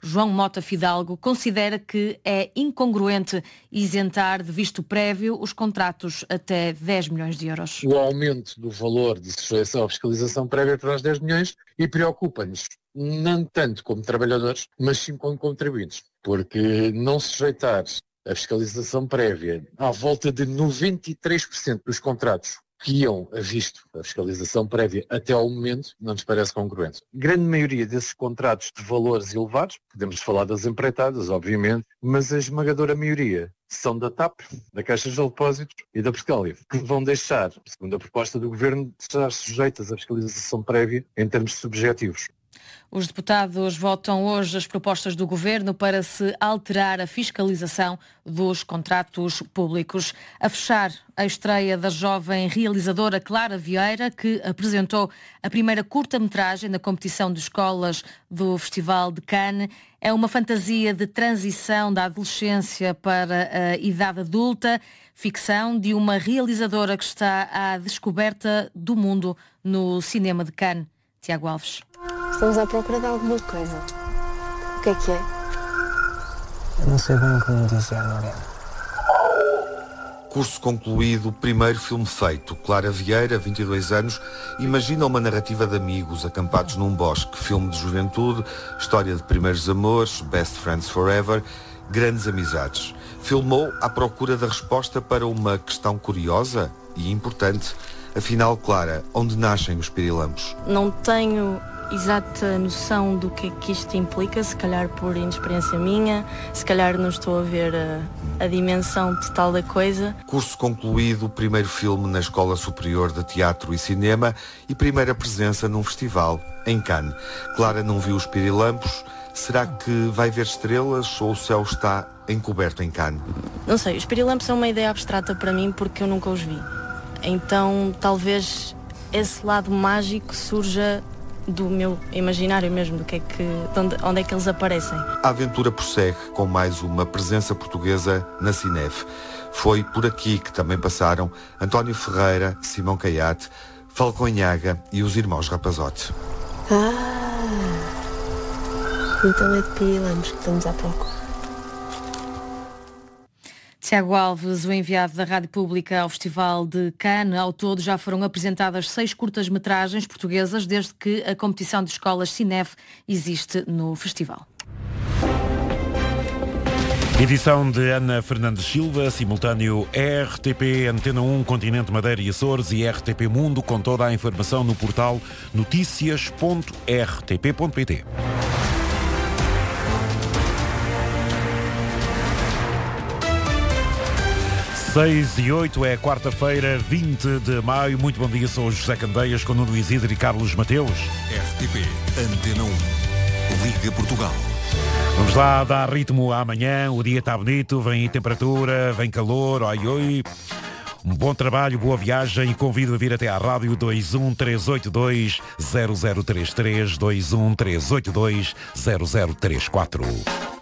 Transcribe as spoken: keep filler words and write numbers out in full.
João Mota Fidalgo, considera que é incongruente isentar de visto prévio os contratos até dez milhões de euros. O aumento do valor de sujeição à fiscalização prévia para os dez milhões e preocupa-nos não tanto como trabalhadores, mas sim como contribuintes, porque não sujeitar a fiscalização prévia à volta de noventa e três por cento dos contratos que iam a visto a fiscalização prévia até ao momento, não nos parece congruente. Grande maioria desses contratos de valores elevados, podemos falar das empreitadas, obviamente, mas a esmagadora maioria são da T A P, da Caixa de Depósitos e da Portugal Livre, que vão deixar, segundo a proposta do Governo, de estar sujeitas à fiscalização prévia em termos subjetivos. Os deputados votam hoje as propostas do Governo para se alterar a fiscalização dos contratos públicos. A fechar, a estreia da jovem realizadora Clara Vieira, que apresentou a primeira curta-metragem na competição de escolas do Festival de Cannes. É uma fantasia de transição da adolescência para a idade adulta, ficção de uma realizadora que está à descoberta do mundo no cinema de Cannes. Tiago Alves. Estamos à procura de alguma coisa. O que é que é? Eu não sei bem como dizer, Lorena. Curso concluído, primeiro filme feito. Clara Vieira, vinte e dois anos, imagina uma narrativa de amigos acampados num bosque. Filme de juventude, história de primeiros amores, best friends forever, grandes amizades. Filmou à procura da resposta para uma questão curiosa e importante. Afinal, Clara, onde nascem os pirilampos? Não tenho exata noção do que é que isto implica, se calhar por inexperiência minha, se calhar não estou a ver a, a dimensão total da coisa. Curso concluído, primeiro filme na Escola Superior de Teatro e Cinema e primeira presença num festival em Cannes. Clara não viu os pirilampos. Será que vai ver estrelas ou o céu está encoberto em Cannes? Não sei, os pirilampos são uma ideia abstrata para mim porque eu nunca os vi. Então talvez esse lado mágico surja do meu imaginário mesmo, do que é que, de onde, onde é que eles aparecem. A aventura prossegue com mais uma presença portuguesa na Cinef. Foi por aqui que também passaram António Ferreira, Simão Caiate, Falconhaga e os irmãos Rapazote. Ah, então é de pirilampos que estamos à procura. Tiago Alves, o enviado da Rádio Pública ao Festival de Cannes. Ao todo já foram apresentadas seis curtas-metragens portuguesas desde que a competição de escolas Cinef existe no festival. Edição de Ana Fernandes Silva, simultâneo R T P, Antena um, Continente, Madeira e Açores e R T P Mundo, com toda a informação no portal noticias ponto r t p ponto p t. seis e oito é quarta-feira, vinte de maio. Muito bom dia, sou o José Candeias com Nuno Isidro e Carlos Mateus. R T P, Antena um, Liga Portugal. Vamos lá dar ritmo amanhã, o dia está bonito, vem aí temperatura, vem calor, oi oi. Um bom trabalho, boa viagem e convido a vir até à rádio dois um três oito dois zero zero três três, dois um três oito dois zero zero três quatro.